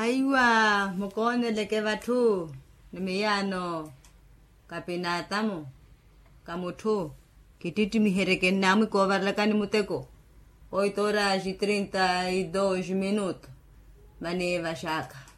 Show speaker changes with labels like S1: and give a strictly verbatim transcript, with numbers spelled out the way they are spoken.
S1: Aiwa, mukone leke vatu, nimeyano, kapinatamo, kamutu, kititi mihereke namu kovarlakani muteko, oito horas e trinta e dois minutos, maneva chaca.